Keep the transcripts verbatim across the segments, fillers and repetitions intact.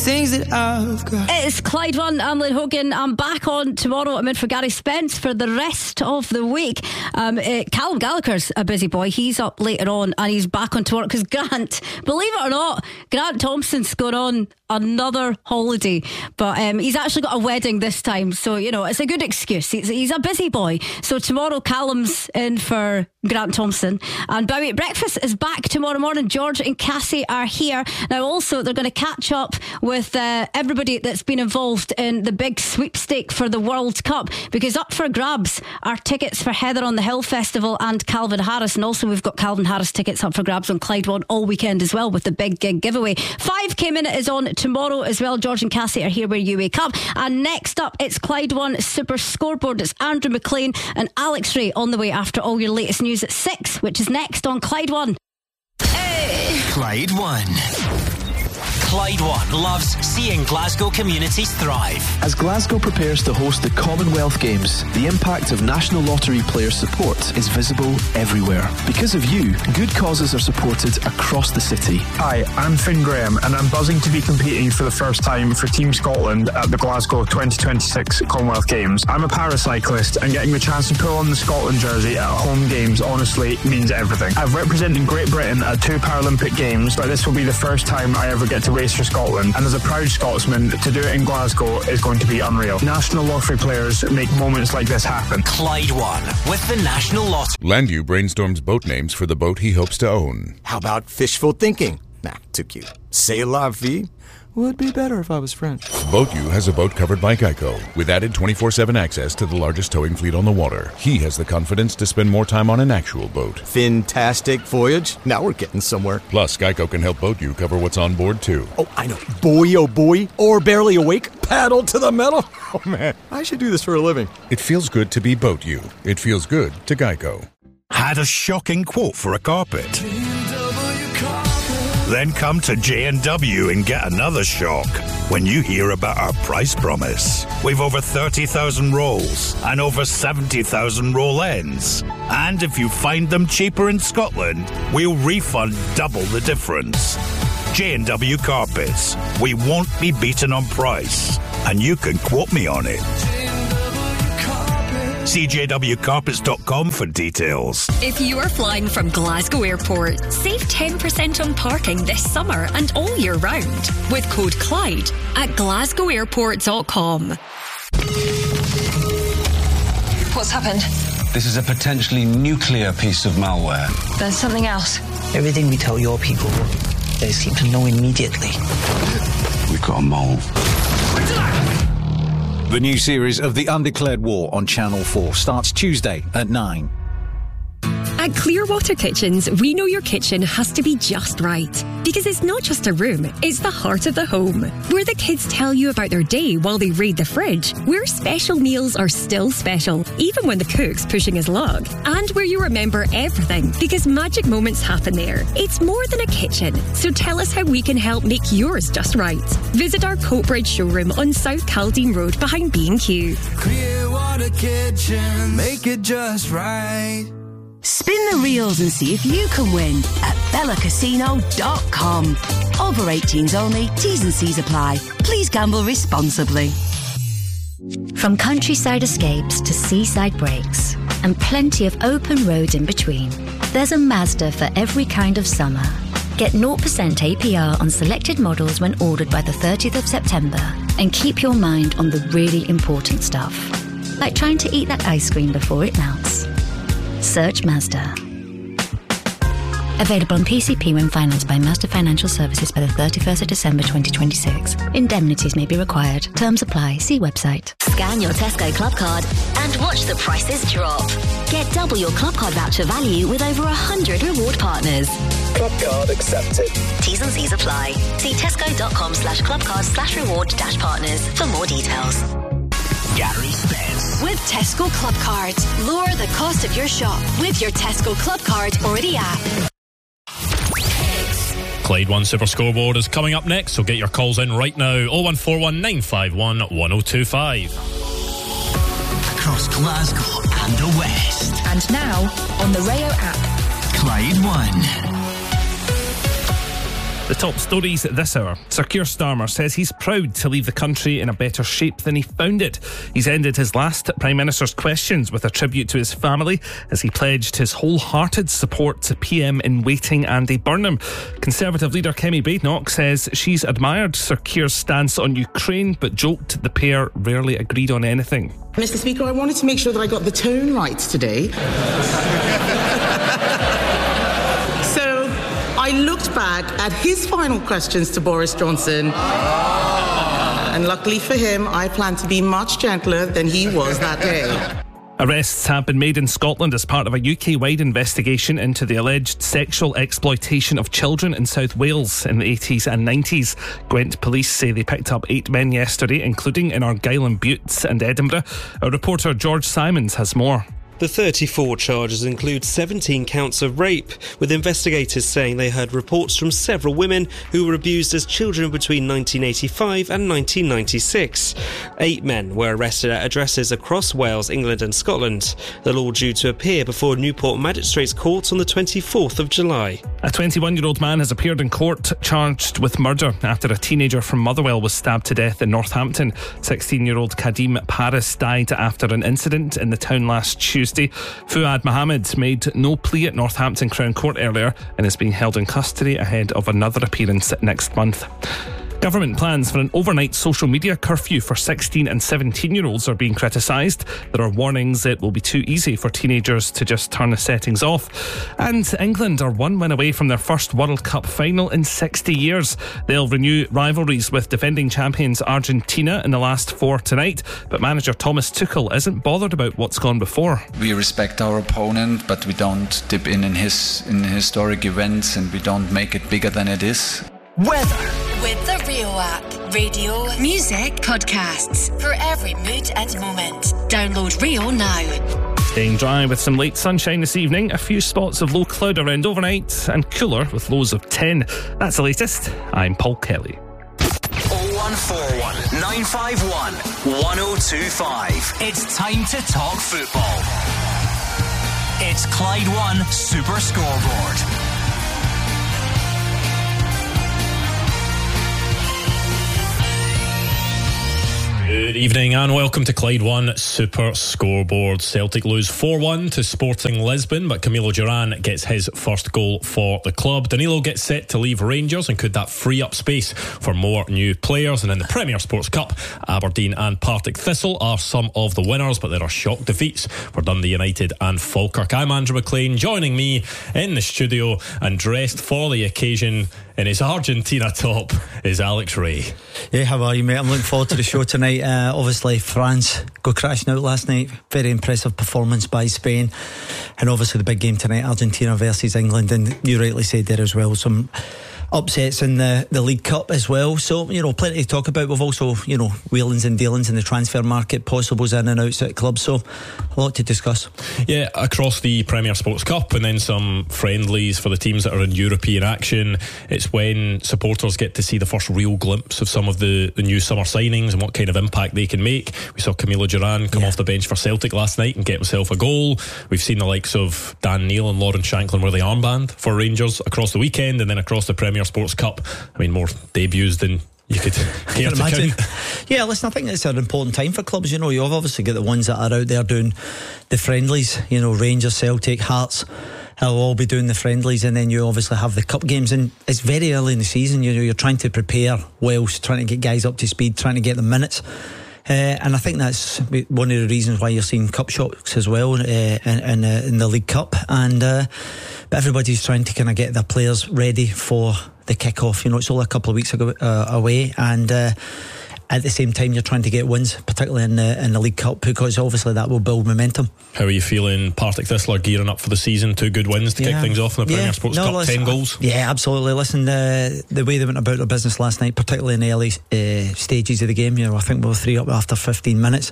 things that I've got. It's Clyde One, I'm Lynn Hogan. I'm back on tomorrow. I'm in for Gary Spence for the rest of the week. Um, uh, Callum Gallagher's a busy boy. He's up later on and he's back on tomorrow because Grant, believe it or not, Grant Thompson's going on another holiday, but um, he's actually got a wedding this time, so you know it's a good excuse. He's, he's a busy boy. So tomorrow Callum's in for Grant Thompson, and Bowie at Breakfast is back tomorrow morning. George and Cassie are here now. Also, they're going to catch up with uh, everybody that's been involved in the big sweepstake for the World Cup, because up for grabs are tickets for Heather on the Hill Festival and Calvin Harris, and also we've got Calvin Harris tickets up for grabs on Clyde One all weekend as well with the big gig giveaway. five K Minute is on tomorrow as well. George and Cassie are here where you wake up. And next up, it's Clyde One Super Scoreboard. It's Andrew McLean and Alex Ray on the way after all your latest news at six, which is next on Clyde One. Hey. Clyde One. Clyde One loves seeing Glasgow communities thrive. As Glasgow prepares to host the Commonwealth Games, the impact of National Lottery player support is visible everywhere. Because of you, good causes are supported across the city. Hi, I'm Finn Graham and I'm buzzing to be competing for the first time for Team Scotland at the Glasgow twenty twenty-six Commonwealth Games. I'm a paracyclist and getting the chance to pull on the Scotland jersey at home games honestly means everything. I've represented Great Britain at two Paralympic Games, but this will be the first time I ever get to race for Scotland, and as a proud Scotsman, to do it in Glasgow is going to be unreal. National Lottery players make moments like this happen. Clyde One with the National Lottery. Landu brainstorms boat names for the boat he hopes to own. How about fishful thinking? Nah, too cute. C'est la vie would be better if I was French. BoatU has a boat covered by Geico with added twenty-four seven access to the largest towing fleet on the water. He has the confidence to spend more time on an actual boat. Fantastic voyage. Now we're getting somewhere. Plus, Geico can help BoatU cover what's on board too. Oh, I know. Boy, oh boy. Or barely awake. Paddle to the metal. Oh man, I should do this for a living. It feels good to be BoatU. It feels good to Geico. Had a shocking quote for a carpet? Then come to J and W and get another shock when you hear about our price promise. We've over thirty thousand rolls and over seventy thousand roll ends. And if you find them cheaper in Scotland, we'll refund double the difference. J and W Carpets. We won't be beaten on price. And you can quote me on it. See j w carpets dot com for details. If you are flying from Glasgow Airport, save ten percent on parking this summer and all year round with code Clyde at glasgow airport dot com. What's happened? This is a potentially nuclear piece of malware. There's something else. Everything we tell your people, they seem to know immediately. We've got a mole. The new series of The Undeclared War on Channel four starts Tuesday at nine. At Clearwater Kitchens, we know your kitchen has to be just right. Because it's not just a room, it's the heart of the home. Where the kids tell you about their day while they raid the fridge. Where special meals are still special, even when the cook's pushing his luck. And where you remember everything, because magic moments happen there. It's more than a kitchen, so tell us how we can help make yours just right. Visit our Coatbridge showroom on South Caldine Road behind B and Q. Clearwater Kitchen, make it just right. Spin the reels and see if you can win at bella casino dot com. Over eighteens only, T's and C's apply. Please gamble responsibly. From countryside escapes to seaside breaks, and plenty of open road in between, there's a Mazda for every kind of summer. Get zero percent A P R on selected models when ordered by the thirtieth of September, and keep your mind on the really important stuff, like trying to eat that ice cream before it melts. Search Mazda. Available on P C P when financed by Mazda Financial Services by the thirty-first of December twenty twenty-six. Indemnities may be required. Terms apply. See website. Scan your Tesco Club Card and watch the prices drop. Get double your Club Card voucher value with over one hundred reward partners. Club Card accepted. T's and C's apply. See tesco.com slash clubcard slash reward dash partners for more details. Gary Spence. With Tesco Club Cards, lower the cost of your shop with your Tesco Club Card or the app. Clyde One Super Scoreboard is coming up next, so get your calls in right now. oh one four one nine five one one oh two five. Across Glasgow and the West. And now on the Rayo app. Clyde One. The top stories this hour. Sir Keir Starmer says he's proud to leave the country in a better shape than he found it. He's ended his last Prime Minister's questions with a tribute to his family as he pledged his wholehearted support to P M in waiting Andy Burnham. Conservative leader Kemi Badenoch says she's admired Sir Keir's stance on Ukraine but joked the pair rarely agreed on anything. Mister Speaker, I wanted to make sure that I got the tone right today. So I looked back at his final questions to Boris Johnson, and luckily for him, I plan to be much gentler than he was that day. Arrests have been made in Scotland as part of a U K-wide investigation into the alleged sexual exploitation of children in South Wales in the eighties and nineties. Gwent police say they picked up eight men yesterday, including in Argyll and Bute and Edinburgh. Our reporter George Simons has more. The thirty-four charges include seventeen counts of rape, with investigators saying they heard reports from several women who were abused as children between nineteen eighty-five and nineteen ninety-six. Eight men were arrested at addresses across Wales, England and Scotland. They're all due to appear before Newport Magistrates Court on the twenty-fourth of July. A twenty-one-year-old man has appeared in court charged with murder after a teenager from Motherwell was stabbed to death in Northampton. sixteen-year-old Kadim Paris died after an incident in the town last Tuesday. Fuad Mohammed made no plea at Northampton Crown Court earlier and is being held in custody ahead of another appearance next month. Government plans for an overnight social media curfew for sixteen and seventeen-year-olds are being criticised. There are warnings it will be too easy for teenagers to just turn the settings off. And England are one win away from their first World Cup final in sixty years. They'll renew rivalries with defending champions Argentina in the last four tonight. But manager Thomas Tuchel isn't bothered about what's gone before. We respect our opponent, but we don't dip in in his in historic events, and we don't make it bigger than it is. Weather with the Rio app. Radio, music, podcasts for every mood and moment. Download Rio now. Staying dry with some late sunshine this evening, a few spots of low cloud around overnight, and cooler with lows of ten. That's the latest. I'm Paul Kelly. oh one four one, nine five one, one oh two five. It's time to talk football. It's Clyde One Super Scoreboard. Good evening and welcome to Clyde One Super Scoreboard. Celtic lose four one to Sporting Lisbon, but Camilo Duran gets his first goal for the club. Danilo gets set to leave Rangers, and could that free up space for more new players? And in the Premier Sports Cup, Aberdeen and Partick Thistle are some of the winners, but there are shock defeats for Dundee United and Falkirk. I'm Andrew McLean. Joining me in the studio and dressed for the occasion in his Argentina top is Alex Ray. Yeah, how are you, mate? I'm looking forward to the show tonight. Uh, obviously, France go crashing out last night. Very impressive performance by Spain. And obviously the big game tonight, Argentina versus England. And you rightly said there as well, some upsets in the, the League Cup as well. So, you know, plenty to talk about. We've also, you know, wheelings and dealings in the transfer market, possibles in and outs at clubs. So, a lot to discuss. Yeah, across the Premier Sports Cup, and then some friendlies for the teams that are in European action. It's when supporters get to see the first real glimpse of some of the, the new summer signings and what kind of impact they can make. We saw Camilo Duran come yeah. off the bench for Celtic last night and get himself a goal. We've seen the likes of Dan Neil and Lauren Shanklin wear the armband for Rangers across the weekend, and then across the Premier Sports Cup. I mean, more debuts than you could care to imagine. Yeah, listen, I think it's an important time for clubs. You know, you've obviously got the ones that are out there doing the friendlies, you know, Rangers, Celtic, Hearts, they'll all be doing the friendlies, and then you obviously have the cup games, and it's very early in the season. You know, you're trying to prepare well, trying to get guys up to speed, trying to get them minutes. Uh, and I think that's one of the reasons why you're seeing cup shocks as well uh, in, in, uh, in the League Cup. And uh, but everybody's trying to kind of get their players ready for the kick-off. You know, it's only a couple of weeks ago, uh, away, and uh, at the same time you're trying to get wins, particularly in the, in the League Cup, because obviously that will build momentum. How are you feeling? Partick Thistle are gearing up for the season. Two good wins to yeah. kick things off in the Premier yeah. Sports no, Cup. listen, ten goals. Yeah, absolutely. Listen, the, the way they went about their business last night, particularly in the early uh, stages of the game, you know, I think we were three up after fifteen minutes.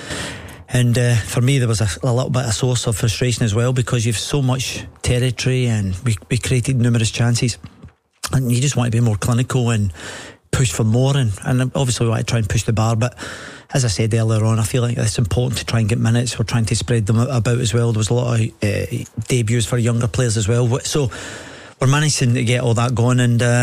And uh, for me there was a, a little bit of source of frustration as well, because you've so much territory and we, we created numerous chances, and you just want to be more clinical and push for more, and, and obviously we want to try and push the bar. But as I said earlier on, I feel like it's important to try and get minutes. We're trying to spread them about as well. There was a lot of uh, debuts for younger players as well, so we're managing to get all that going. And uh,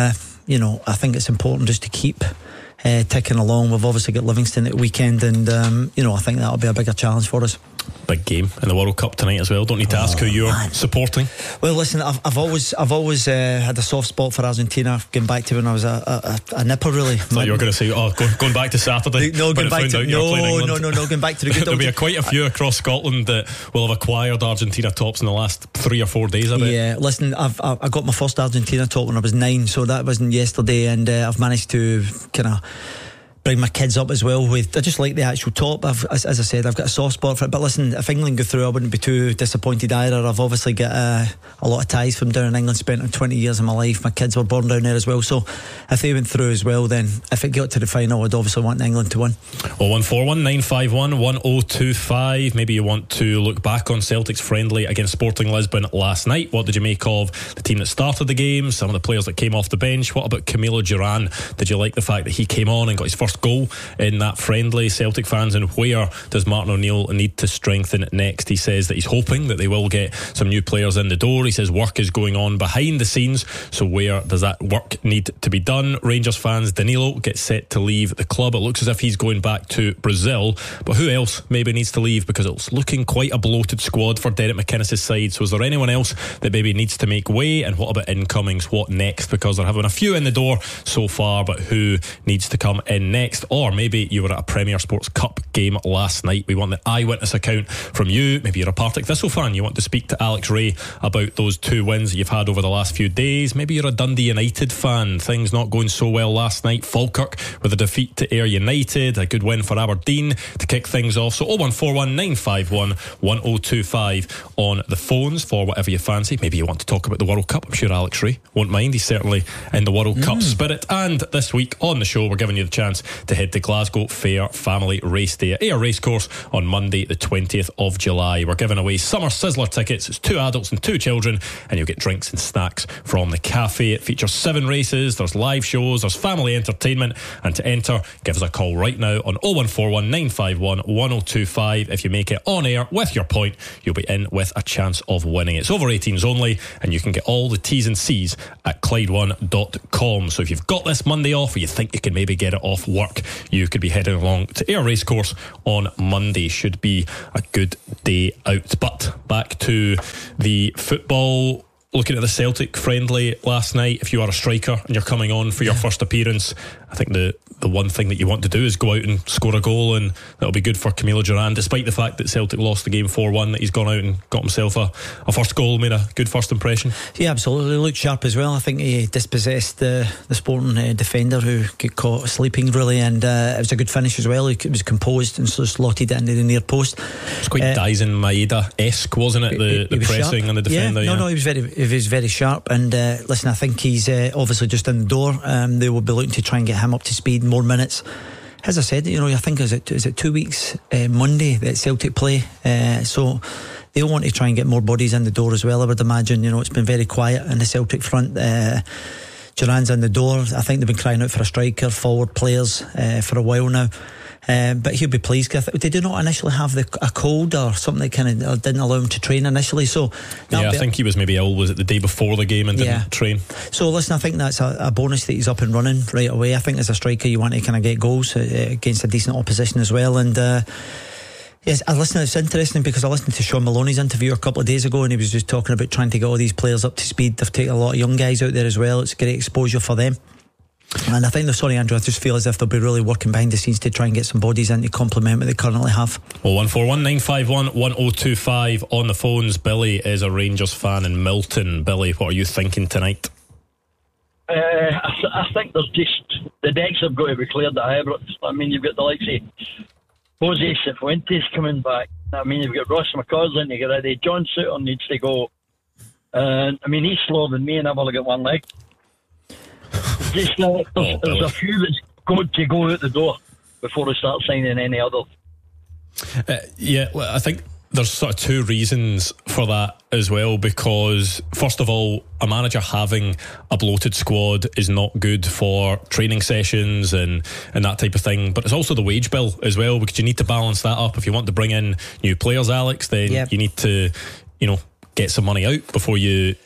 you know, I think it's important just to keep uh, ticking along. We've obviously got Livingston at the weekend, and um, you know, I think that'll be a bigger challenge for us. Big game in the World Cup tonight as well. Don't need to oh, ask who you're man. supporting. Well, listen, I've, I've always I've always uh, had a soft spot for Argentina, going back to when I was a, a, a nipper, really. I thought you were going to say, oh, go, going back to Saturday. No, going back to no, no, no, no, going back to the good. There'll be a, quite a few across Scotland that will have acquired Argentina tops in the last three or four days, I bet. Yeah, listen, I've I got my first Argentina top when I was nine, so that wasn't yesterday, and uh, I've managed to kind of bring my kids up as well with. I just like the actual top. I've, as, as I said, I've got a soft spot for it. But listen, if England go through, I wouldn't be too disappointed either. I've obviously got uh, a lot of ties from down in England. Spent twenty years of my life. My kids were born down there as well. So if they went through as well, then if it got to the final, I'd obviously want England to win. Oh, one four one nine five one one oh two five. Maybe you want to look back on Celtic's friendly against Sporting Lisbon last night. What did you make of the team that started the game? Some of the players that came off the bench. What about Camilo Duran? Did you like the fact that he came on and got his first goal in that friendly? Celtic fans, and where does Martin O'Neill need to strengthen next? He says that he's hoping that they will get some new players in the door. He says work is going on behind the scenes, so where does that work need to be done? Rangers fans, Danilo gets set to leave the club. It looks as if he's going back to Brazil, but who else maybe needs to leave, because it's looking quite a bloated squad for Derek McInnes' side. So is there anyone else that maybe needs to make way? And what about incomings? What next? Because they're having a few in the door so far, but who needs to come in next? Or maybe you were at a Premier Sports Cup game last night. We want the eyewitness account from you. Maybe you're a Partick Thistle fan. You want to speak to Alex Ray about those two wins that you've had over the last few days. Maybe you're a Dundee United fan. Things not going so well last night. Falkirk with a defeat to Ayr United. A good win for Aberdeen to kick things off. So oh one four one nine five one one oh two five on the phones for whatever you fancy. Maybe you want to talk about the World Cup. I'm sure Alex Ray won't mind. He's certainly in the World mm. Cup spirit. And this week on the show, we're giving you the chance to head to Glasgow Fair Family Race Day at Ayr Racecourse on Monday the twentieth of July. We're giving away Summer Sizzler tickets. It's two adults and two children, and you'll get drinks and snacks from the cafe. It features seven races, there's live shows, there's family entertainment, and to enter, give us a call right now on oh one four one nine five one one oh two five. If you make it on air with your point, you'll be in with a chance of winning. It's over eighteens only, and you can get all the T's and C's at Clyde one dot com. So if you've got this Monday off, or you think you can maybe get it off work, you could be heading along to Ayr Racecourse on Monday. Should be a good day out. But back to the football. Looking at the Celtic friendly last night, if you are a striker and you're coming on for your first appearance, I think the, the one thing that you want to do is go out and score a goal, and that'll be good for Camilo Duran, despite the fact that Celtic lost the game four one, that he's gone out and got himself a, a first goal, made a good first impression. Yeah, absolutely. He looked sharp as well. I think he dispossessed the, the Sporting uh, defender who got caught sleeping, really, and uh, it was a good finish as well. He was composed and so slotted it into the near post. It was quite uh, Daisen Maeda-esque, wasn't it? The, he, he the pressing sharp. And the defender. Yeah, no, yeah. no, he was very he was very sharp, and uh, listen, I think he's uh, obviously just in the door. Um, they will be looking to try and get him up to speed, more minutes. As I said, you know, I think is it is it two weeks uh, Monday that Celtic play, uh, so they'll want to try and get more bodies in the door as well. I would imagine. You know, it's been very quiet in the Celtic front. Uh, Duran's in the door. I think they've been crying out for a striker, forward players uh, for a while now. Um, but he'll be pleased. They did not initially have the, a cold or something that kind of didn't allow him to train initially. So yeah, I think he was maybe ill. Was it the day before the game and didn't yeah. train? So listen, I think that's a, a bonus that he's up and running right away. I think as a striker, you want to kind of get goals uh, against a decent opposition as well. And uh, yes, I listen. It's interesting because I listened to Sean Maloney's interview a couple of days ago, and he was just talking about trying to get all these players up to speed. They've taken a lot of young guys out there as well. It's great exposure for them. And I think, sorry Andrew, I just feel as if they'll be really working behind the scenes to try and get some bodies in to complement what they currently have. Oh one four one nine five one one oh two five on the phones. Billy is a Rangers fan in Milton. Billy, what are you thinking tonight? Uh, I, th- I think there's just the decks have got to be cleared at Ibrox. I mean, you've got the likes of Jose Cifuentes coming back. I mean, you've got Ross McCausland to get ready. John Suter needs to go. And I mean, he's slower than me and I've only got one leg. Just, uh, there's, oh, there's a few that's got to go out the door before they start signing any other. Uh, yeah, I think there's sort of two reasons for that as well, because first of all, a manager having a bloated squad is not good for training sessions and, and that type of thing, but it's also the wage bill as well, because you need to balance that up. If you want to bring in new players, Alex, then yep. you need to, you know, get some money out before you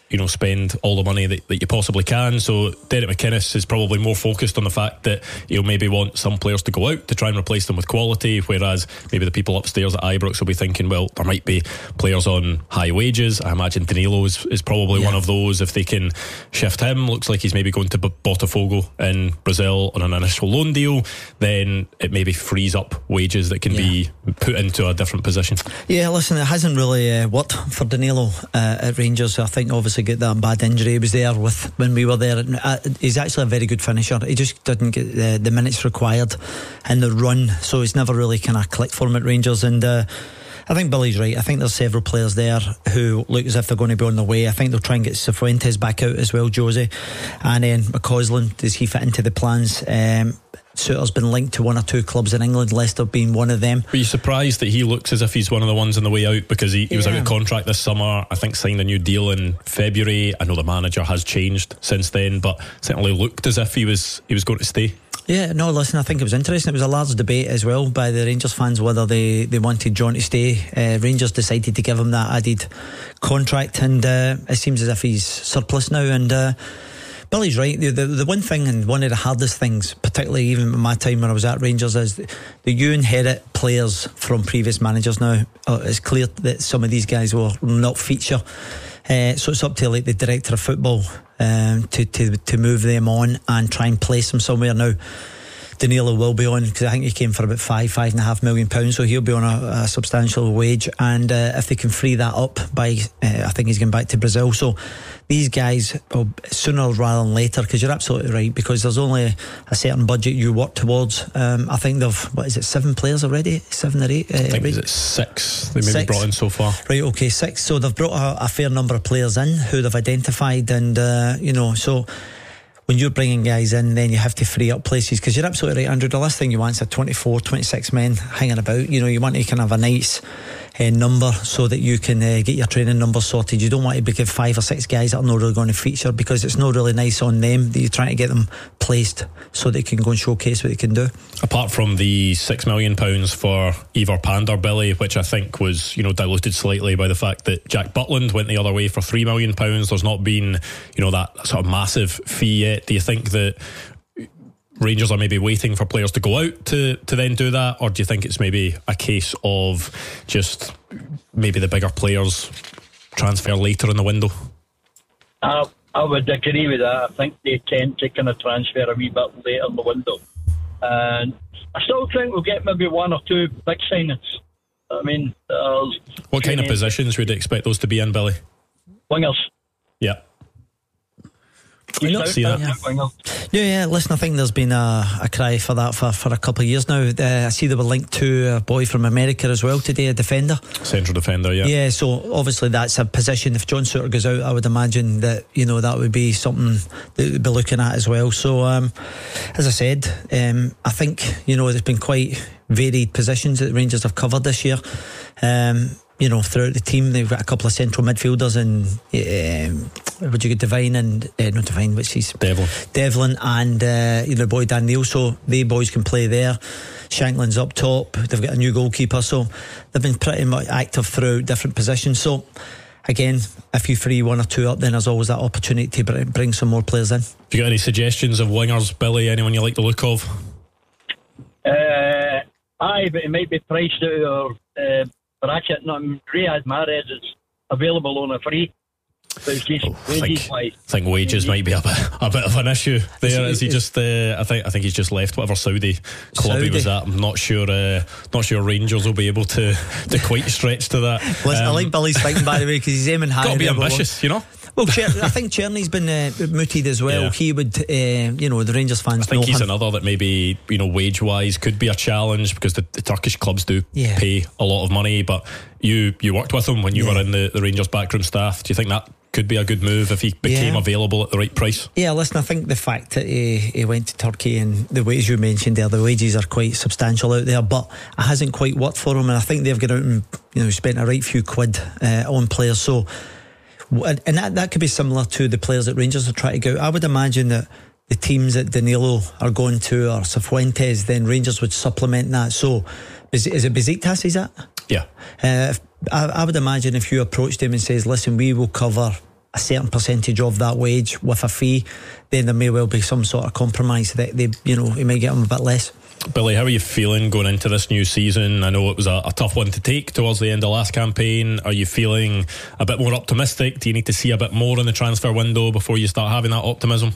you know, spend all the money that, that you possibly can. So Derek McInnes is probably more focused on the fact that he'll maybe want some players to go out to try and replace them with quality, whereas maybe the people upstairs at Ibrox will be thinking, well, there might be players on high wages. I imagine Danilo is, is probably yeah. one of those. If they can shift him, looks like he's maybe going to B- Botafogo in Brazil on an initial loan deal, then it maybe frees up wages that can yeah. be put into a different position. Yeah, listen, it hasn't really uh, worked for Danilo uh, at Rangers. I think obviously get that bad injury. He was there with when we were there. Uh, he's actually a very good finisher. He just didn't get the, the minutes required in the run, so he's never really kind of clicked for him at Rangers. And uh, I think Billy's right. I think there's several players there who look as if they're going to be on the way. I think they'll try and get Cifuentes back out as well, Josie, and then McCausland. Does he fit into the plans? Um, Suter's been linked to one or two clubs in England, Leicester being one of them. Are you surprised that he looks as if he's one of the ones on the way out? Because he, he was yeah. out of contract this summer, I think signed a new deal in February. I know the manager has changed since then, but certainly looked as if he was he was going to stay. Yeah, no, listen, I think it was interesting. It was a large debate as well by the Rangers fans whether they, they wanted John to stay. Uh, Rangers decided to give him that added contract, and uh, it seems as if he's surplus now. And uh, Billy's right. The, the the one thing, and one of the hardest things, particularly even in my time when I was at Rangers, is that you inherit players from previous managers now. Uh, it's clear that some of these guys will not feature. Uh, so it's up to like the director of football um, to, to to move them on and try and place them somewhere. Now Danilo will be on, because I think he came for about five, five and a half million pounds, so he'll be on a, a substantial wage. And uh, if they can free that up by, uh, I think he's going back to Brazil. So these guys, well, sooner rather than later, because you're absolutely right, because there's only a certain budget you work towards. Um, I think they've, what is it, seven players already? Seven or eight? Uh, I think it's six they maybe six. brought in so far. Right, okay, six. So they've brought a, a fair number of players in who they've identified, and, uh, you know, so when you're bringing guys in, then you have to free up places, because you're absolutely right, Andrew. The last thing you want is a twenty-four, twenty-six men hanging about. You know, you want to kind of have a nice uh, number so that you can uh, get your training numbers sorted. You don't want to give five or six guys that are not really going to feature, because it's not really nice on them that you're trying to get them placed so they can go and showcase what they can do. Apart from the six million pounds for Ivar Pander, Billy, which I think was, you know, diluted slightly by the fact that Jack Butland went the other way for three million pounds. There's not been, you know, that sort of massive fee yet. Do you think that Rangers are maybe waiting for players to go out to, to then do that, or do you think it's maybe a case of just maybe the bigger players transfer later in the window? I, I would agree with that. I think they tend to kind of transfer a wee bit later in the window, and I still think we'll get maybe one or two big signings. I mean, what kind of positions would you expect those to be in, Billy? Wingers. Yeah. I don't see that. Yeah. yeah, yeah. Listen, I think there's been a, a cry for that for, for a couple of years now. Uh, I see they were linked to a boy from America as well today, a defender, central defender. Yeah, yeah. So obviously that's a position. If John Suter goes out, I would imagine that, you know, that would be something that we'd be looking at as well. So um, as I said, um, I think, you know, there's been quite varied positions that the Rangers have covered this year. Um, You know, throughout the team, they've got a couple of central midfielders, and um, would you get Devine and uh, not Devine, which is Devlin, Devlin, and uh, you know, boy Dan Neil. So they boys can play there. Shanklin's up top. They've got a new goalkeeper, so they've been pretty much active throughout different positions. So again, if you free one or two up, then there's always that opportunity to bring some more players in. Have you got any suggestions of wingers, Billy? Anyone you like the look of? Uh, aye, but it might be priced out of. Uh, Bracket, no, Riyad Mahrez is available on a free. But it's just oh, I think, I think wages might be a bit, a bit of an issue there. Is he just? Uh, I think I think he's just left whatever Saudi club Saudi. he was at. I'm not sure. Uh, not sure Rangers will be able to to quite stretch to that. Listen, um, I like Billy's thinking, by the way, because he's aiming high. Got to be ambitious, you know. Well, Cher- I think Czerny's been uh, mooted as well. Yeah. He would, uh, you know, the Rangers fans. I think know he's him. another that maybe, you know, wage wise could be a challenge, because the, the Turkish clubs do yeah. pay a lot of money. But you you worked with him when you yeah. were in the, the Rangers backroom staff. Do you think that could be a good move if he became yeah. available at the right price? Yeah, listen, I think the fact that he, he went to Turkey, and the wages you mentioned there, the wages are quite substantial out there, but it hasn't quite worked for him, and I think they've got out and, you know, spent a right few quid uh, on players. So, and that, that could be similar to the players that Rangers are trying to get out. I would imagine that the teams that Danilo are going to, or Cifuentes, then Rangers would supplement that. So is, is it Besiktas, is that? Yeah. Uh, I, I would imagine if you approached him and says, listen, we will cover a certain percentage of that wage with a fee, then there may well be some sort of compromise that they, you know, he may get him a bit less. Billy, how are you feeling going into this new season? I know it was a, a tough one to take towards the end of last campaign. Are you feeling a bit more optimistic? Do you need to see a bit more in the transfer window before you start having that optimism?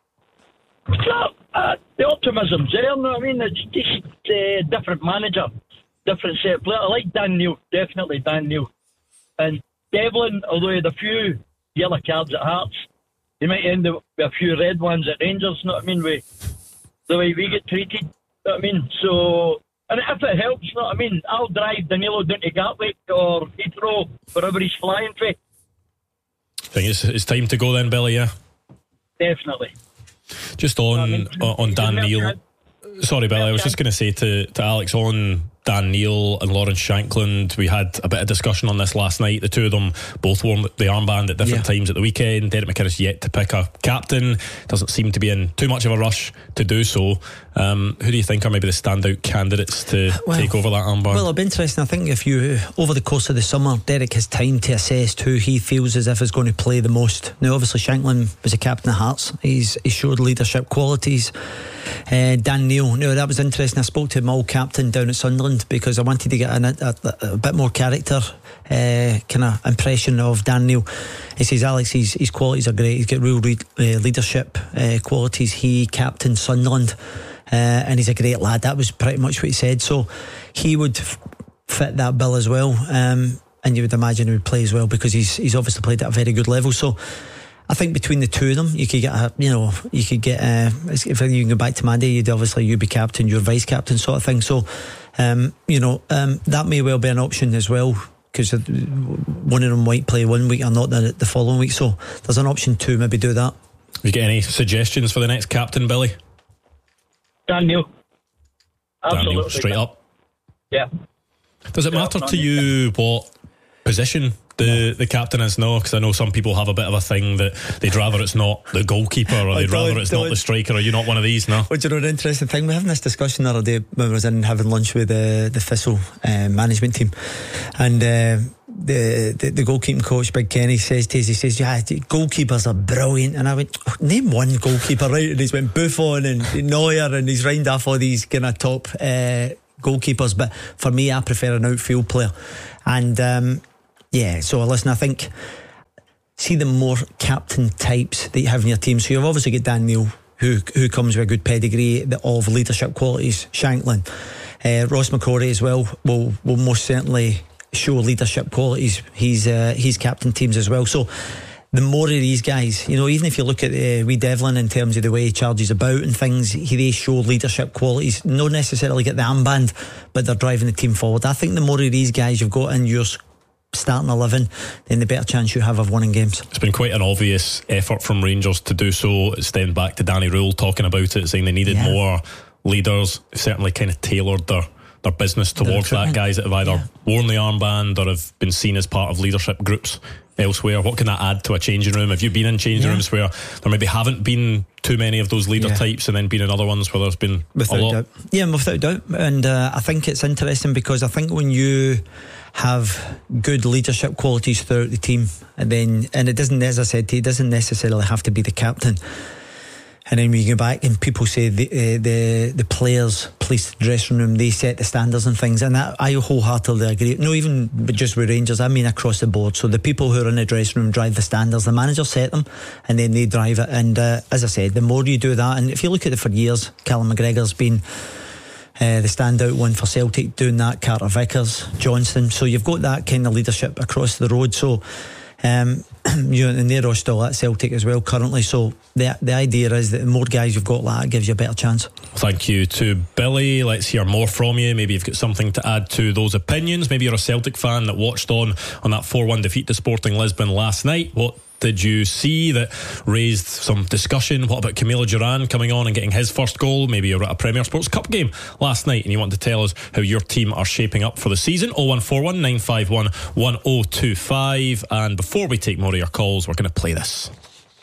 No, uh, the optimism's there. No, I mean, it's just a uh, different manager, different set of players. I like Dan Neil, definitely Dan Neil. And Devlin, although he had a few yellow cards at Hearts, he might end up with a few red ones at Rangers. You know what I mean? We, the way we get treated. You know what I mean? So, and if it helps, you know what I mean? I'll drive Danilo down to Gatwick or Heathrow, wherever he's flying for. I think it's, it's time to go then, Billy, yeah? Definitely. Just on, I mean, on Dan Neil. Sorry, Billy, I was just going to say to, to Alex on Dan Neil and Lawrence Shankland, we had a bit of discussion on this last night. The two of them both wore the armband at different yeah. times at the weekend. Derek McInnes yet to pick a captain. Doesn't seem to be in too much of a rush to do so. Um, who do you think are maybe the standout candidates to well, take over that armband? Well, it'll be interesting. I think if you, over the course of the summer, Derek has time to assess who he feels as if is going to play the most. Now, obviously, Shankland was a captain of Hearts. He's he showed leadership qualities. Uh, Dan Neil, no, that was interesting. I spoke to Mull captain down at Sunderland because I wanted to get a, a, a bit more character uh, kind of impression of Dan Neil. He says, Alex, his, his qualities are great. He's got real re- uh, leadership uh, qualities. He captained Sunderland uh, and he's a great lad. That was pretty much what he said. So he would f- fit that bill as well, um, and you would imagine he would play as well because he's he's obviously played at a very good level. So I think between the two of them, you could get a, you know, you could get a, if you can go back to Mandy, you'd obviously you'd be captain, you're vice captain, sort of thing. So, um, you know, um, that may well be an option as well because one of them might play one week or not the, the following week. So there's an option to maybe do that. Have you got any suggestions for the next captain, Billy? Dan Neil. Absolutely. Dan Neil, straight up. Yeah. Does it matter to you what position the the captain is now? Because I know some people have a bit of a thing that they'd rather it's not the goalkeeper or they'd rather it's not the striker. Are you not one of these now? Well, do you know an interesting thing? We were having this discussion the other day when I was in having lunch with the, the Thistle uh, management team, and uh, the, the the goalkeeping coach Big Kenny says to us, he says, yeah, goalkeepers are brilliant. And I went, oh, name one goalkeeper, right? And he's went Buffon and Neuer, and he's round off all these kind of top uh, goalkeepers. But for me, I prefer an outfield player. And um yeah, so listen, I think see the more captain types that you have in your team. So you've obviously got Dan Neil, who who comes with a good pedigree of leadership qualities. Shankland, uh, Ross McCrory as well will will most certainly show leadership qualities. He's uh, he's captain teams as well. So the more of these guys, you know, even if you look at uh, wee Devlin in terms of the way he charges about and things, he, they show leadership qualities. Not necessarily get the armband, but they're driving the team forward. I think the more of these guys you've got in your starting eleven, then the better chance you have of winning games. It's been quite an obvious effort from Rangers to do so. It stemmed back to Danny Rule talking about it, saying they needed yeah. more leaders. Certainly kind of tailored their, their business towards that, guys that have either yeah. worn the armband or have been seen as part of leadership groups elsewhere. What can that add to a changing room? Have you been in changing yeah. rooms where there maybe haven't been too many of those leader yeah. types, and then been in other ones where there's been without a lot? Doubt. Yeah, without doubt. And uh, I think it's interesting because I think when you have good leadership qualities throughout the team, and then and it doesn't, as I said, it doesn't necessarily have to be the captain. And then we go back and people say the uh, the the players police the dressing room, they set the standards and things, and that, I wholeheartedly agree. No, even just with Rangers, I mean across the board. So the people who are in the dressing room drive the standards. The manager set them, and then they drive it. And uh, as I said, the more you do that, and if you look at it for years, Callum McGregor's been Uh, the standout one for Celtic doing that, Carter Vickers, Johnston. So you've got that kind of leadership across the road. So um, you know, and they're all still at Celtic as well currently. So the the idea is that the more guys you've got like that, gives you a better chance. Thank you to Billy. Let's hear more from you. Maybe you've got something to add to those opinions. Maybe you're a Celtic fan that watched on on that four one defeat to Sporting Lisbon last night. What did you see that raised some discussion? What about Camilo Duran coming on and getting his first goal? Maybe you were at a Premier Sports Cup game last night and you want to tell us how your team are shaping up for the season. oh one four one, nine five one, one oh two five. And before we take more of your calls, we're going to play this.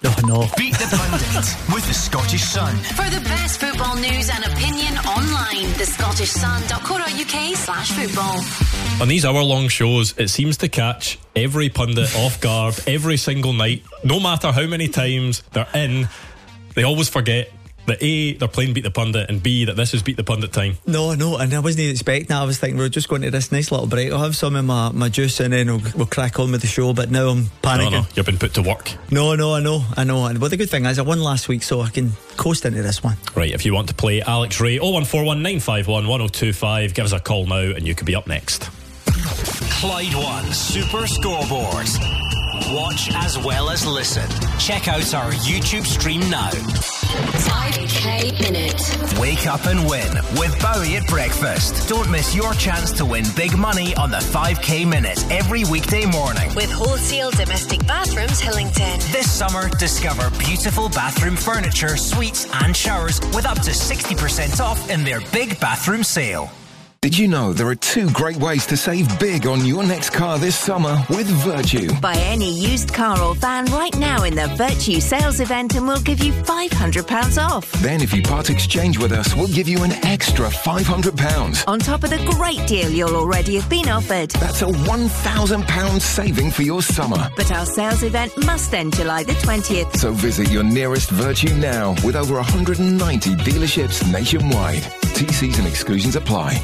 Oh, no. Beat the Pundit with the Scottish Sun. For the best football news and opinion online, the scottish sun dot co dot uk slash football. On these hour-long shows, it seems to catch every pundit off guard every single night. No matter how many times they're in, they always forget that A, they're playing Beat the Pundit, and B, that this is Beat the Pundit time. No, no, and I wasn't expecting that. I was thinking we we're just going to this nice little break. I'll have some of my, my juice and then we'll, we'll crack on with the show, but now I'm panicking. No, no, you've been put to work. No, no, I know, I know. And well, the good thing is I won last week, so I can coast into this one. Right, if you want to play Alex Ray, oh one four one nine five one one oh two five, give us a call now and you could be up next. Clyde One Super Scoreboard. Watch as well as listen. Check out our YouTube stream now. five K Minute. Wake up and win with Bowie at breakfast. Don't miss your chance to win big money on the five K Minute every weekday morning. With Wholesale Domestic Bathrooms Hillington. This summer, discover beautiful bathroom furniture, suites and showers with up to sixty percent off in their big bathroom sale. Did you know there are two great ways to save big on your next car this summer with Virtue? Buy any used car or van right now in the Virtue sales event and we'll give you five hundred pounds off. Then if you part exchange with us, we'll give you an extra five hundred pounds. On top of the great deal you'll already have been offered. That's a one thousand pounds saving for your summer. But our sales event must end July the twentieth. So visit your nearest Virtue now with over one hundred ninety dealerships nationwide. T Cs and exclusions apply.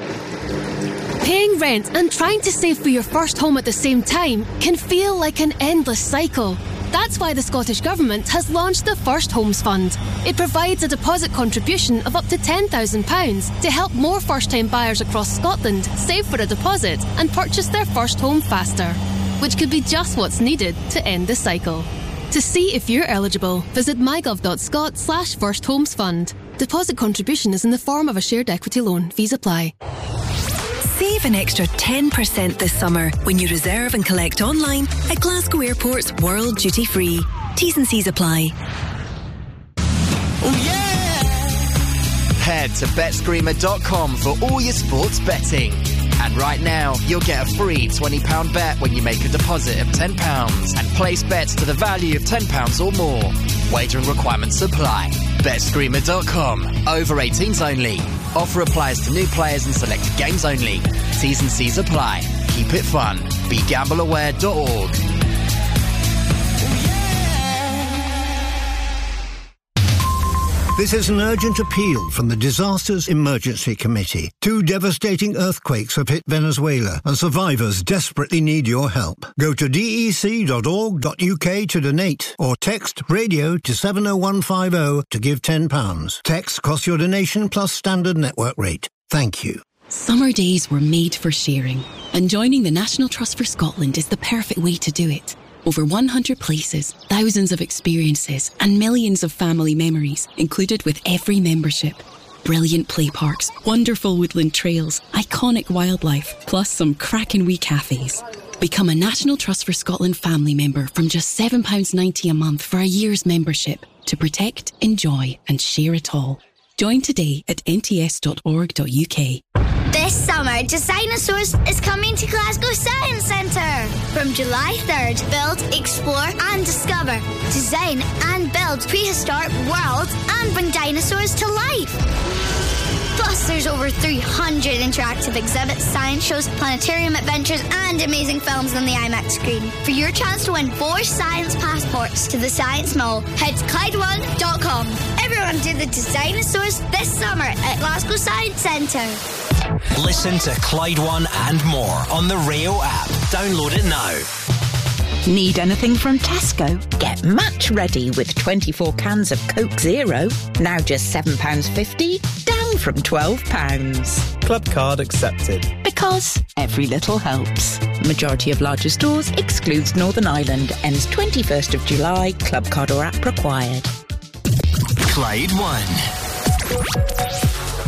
Paying rent and trying to save for your first home at the same time can feel like an endless cycle. That's why the Scottish Government has launched the First Homes Fund. It provides a deposit contribution of up to ten thousand pounds to help more first-time buyers across Scotland save for a deposit and purchase their first home faster, which could be just what's needed to end the cycle. To see if you're eligible, visit mygov.scot slash First Homes Fund. Deposit contribution is in the form of a shared equity loan. Fees apply. Save an extra ten percent this summer when you reserve and collect online at Glasgow Airport's World Duty Free. T's and C's apply. Oh yeah! Head to bet screamer dot com for all your sports betting. And right now, you'll get a free twenty pounds bet when you make a deposit of ten pounds and place bets to the value of ten pounds or more. Wagering requirements apply. bet screamer dot com. Over eighteens only. Offer applies to new players and selected games only. T's and C's apply. Keep it fun. be gamble aware dot org. This is an urgent appeal from the Disasters Emergency Committee. Two devastating earthquakes have hit Venezuela, and survivors desperately need your help. Go to d e c dot org dot u k to donate, or text radio to seven oh one five oh to give ten pounds. Text costs your donation plus standard network rate. Thank you. Summer days were made for sharing, and joining the National Trust for Scotland is the perfect way to do it. Over one hundred places, thousands of experiences, and millions of family memories included with every membership. Brilliant play parks, wonderful woodland trails, iconic wildlife, plus some cracking wee cafes. Become a National Trust for Scotland family member from just seven pounds ninety a month for a year's membership to protect, enjoy and share it all. Join today at n t s dot org dot u k. This summer, Designers is coming to Glasgow Science Centre. From July third, build, explore and discover. Design and build prehistoric worlds and bring dinosaurs to life. Plus, there's over three hundred interactive exhibits, science shows, planetarium adventures and amazing films on the IMAX screen. For your chance to win four science passports to the Science Mall, head to clyde one dot com. Everyone do the Designers this summer at Glasgow Science Centre. Listen to Clyde One and more on the Rio app. Download it now. Need anything from Tesco? Get match ready with twenty-four cans of Coke Zero. Now just seven pounds fifty, down from twelve pounds. Club card accepted. Because every little helps. Majority of larger stores excludes Northern Ireland. Ends twenty-first of July. Club card or app required. Clyde One.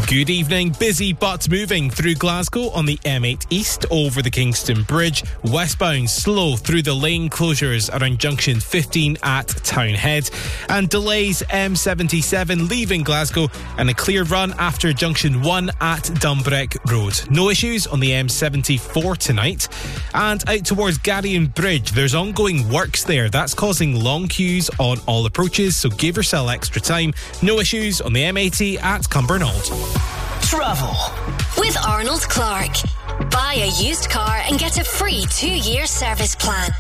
Good evening. Busy but moving through Glasgow on the M eight East over the Kingston Bridge. Westbound slow through the lane closures around junction fifteen at Townhead. And delays M seventy-seven leaving Glasgow and a clear run after junction one at Dumbreck Road. No issues on the M seventy-four tonight. And out towards Garrion Bridge, there's ongoing works there. That's causing long queues on all approaches, so give yourself extra time. No issues on the M eighty at Cumbernauld. Travel with Arnold Clark. Buy a used car and get a free two-year service plan.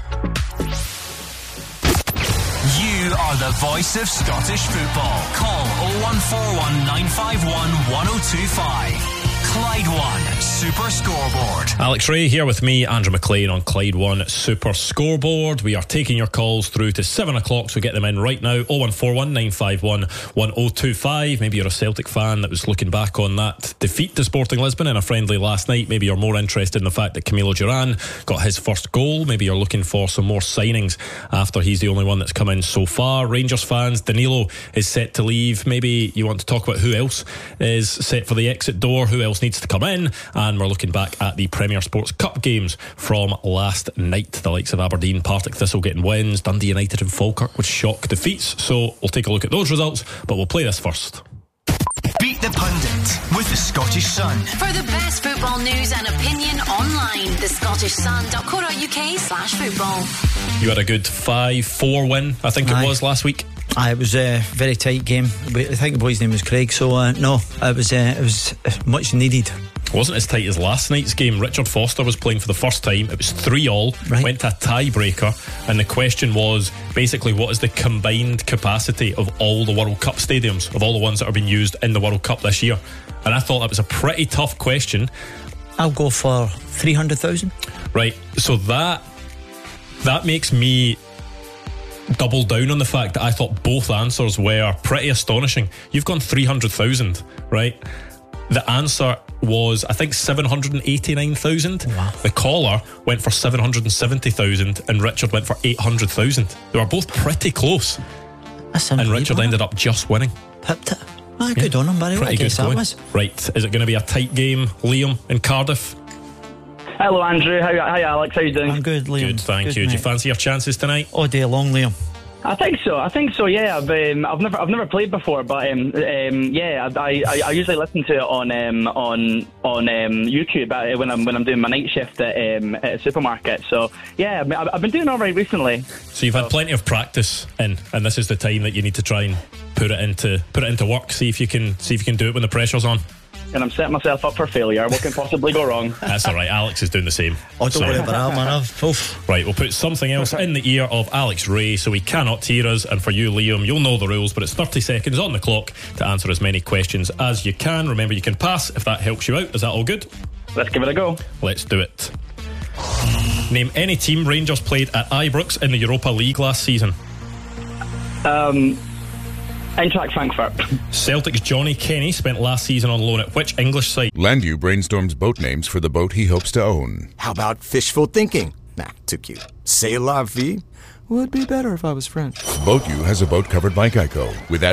You are the voice of Scottish football. Call oh one four one, nine five one, one oh two five. Clyde One Super Scoreboard. Alex Ray here with me, Andrew McLean on Clyde One Super Scoreboard. We are taking your calls through to seven o'clock, so get them in right now. oh one four one, nine five one, one oh two five. Maybe you're a Celtic fan that was looking back on that defeat to Sporting Lisbon in a friendly last night. Maybe you're more interested in the fact that Camilo Duran got his first goal. Maybe you're looking for some more signings after he's the only one that's come in so far. Rangers fans, Danilo is set to leave. Maybe you want to talk about who else is set for the exit door, who else needs to come in, and we're looking back at the Premier Sports Cup games from last night. The likes of Aberdeen, Partick Thistle getting wins, Dundee United and Falkirk with shock defeats. So we'll take a look at those results, but we'll play this first. Beat the Pundit with the Scottish Sun. For the best football news and opinion online, the scottish sun dot co dot uk slash football. You had a good five four win, I think Aye. it was last week. Aye, it was a very tight game. I think the boy's name was Craig. So uh, no, it was uh, it was much needed. It wasn't as tight as last night's game. Richard Foster was playing for the first time. It was three all, right. Went to a tiebreaker, and the question was basically what is the combined capacity of all the World Cup stadiums, of all the ones that are being used in the World Cup this year. And I thought that was a pretty tough question. I'll go for three hundred thousand. Right, so that that makes me double down on the fact that I thought both answers were pretty astonishing. You've gone three hundred thousand, right? The answer was, I think, seven hundred eighty-nine thousand. Wow. The caller went for seven hundred seventy thousand and Richard went for eight hundred thousand. They were both pretty close. That's and Richard ended up just winning. Pipped it. Ah, good yeah. on him, Barry. What I guess that was. Right, is it going to be a tight game, Liam, in Cardiff? Hello, Andrew. How, hi, Alex. How you doing? I'm good, Liam. Good, thank good, you. Mate. Do you fancy your chances tonight? All day long, Liam. I think so. I think so. Yeah, I've um, I've never I've never played before, but um, um, yeah, I, I I usually listen to it on um, on on um, YouTube when I'm when I'm doing my night shift at, um, at a supermarket. So yeah, I've, I've been doing all right recently. So you've had plenty of practice in, and this is the time that you need to try and put it into put it into work. See if you can see if you can do it when the pressure's on. And I'm setting myself up for failure. What can possibly go wrong? That's all right. Alex is doing the same. Oh, don't so. worry about that, man. Oof. Right, we'll put something else in the ear of Alex Ray so he cannot hear us. And for you, Liam, you'll know the rules, but it's thirty seconds on the clock to answer as many questions as you can. Remember, you can pass if that helps you out. Is that all good? Let's give it a go. Let's do it. Name any team Rangers played at Ibrox in the Europa League last season. Um... Eintracht Frankfurt. Celtic's Johnny Kenny spent last season on loan at which English side? Landu brainstorms boat names for the boat he hopes to own. How about fishful thinking? Nah, too cute. C'est la vie? Would be better if I was French. BoatU has a boat covered by Geico with